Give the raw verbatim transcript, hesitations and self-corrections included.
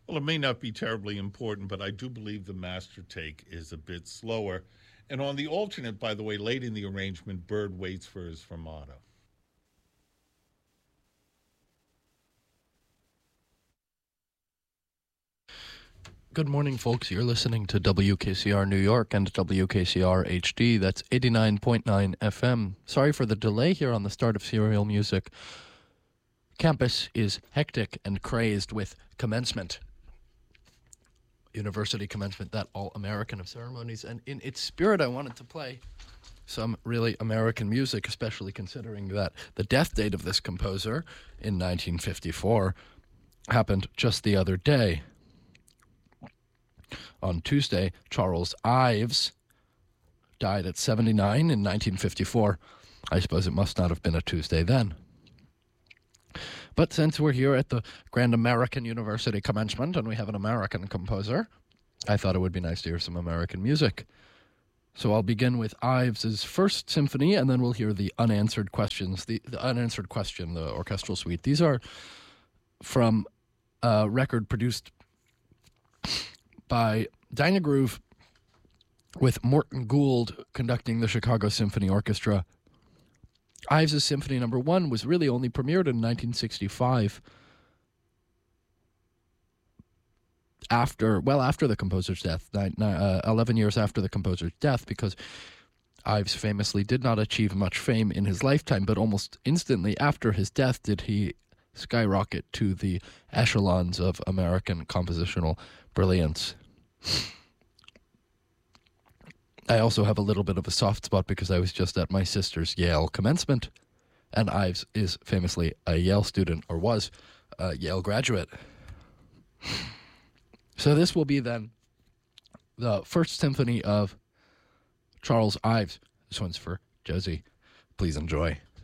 Well, it may not be terribly important, but I do believe the master take is a bit slower. And on the alternate, by the way, late in the arrangement, Bird waits for his fermata. Good morning, folks. You're listening to W K C R New York and W K C R H D. That's eighty-nine point nine F M. Sorry for the delay here on the start of Serial Music. Campus is hectic and crazed with commencement. University commencement, that all-American of ceremonies. And in its spirit, I wanted to play some really American music, especially considering that the death date of this composer in nineteen fifty-four happened just the other day. On Tuesday, Charles Ives died at seventy-nine in nineteen fifty-four. I suppose it must not have been a Tuesday then. But since we're here at the Grand American University commencement and we have an American composer, I thought it would be nice to hear some American music. So I'll begin with Ives' first symphony, and then we'll hear the unanswered questions, the, the unanswered question, the orchestral suite. These are from a record produced by Dinah Groove with Morton Gould conducting the Chicago Symphony Orchestra. Ives' Symphony Number One was really only premiered in nineteen sixty-five, after, well, after the composer's death, nine, nine, uh, eleven years after the composer's death, because Ives famously did not achieve much fame in his lifetime, but almost instantly after his death did he skyrocket to the echelons of American compositional brilliance. I also have a little bit of a soft spot because I was just at my sister's Yale commencement, and Ives is famously a Yale student, or was a Yale graduate. So this will be then the first symphony of Charles Ives. This one's for Josie. Please enjoy.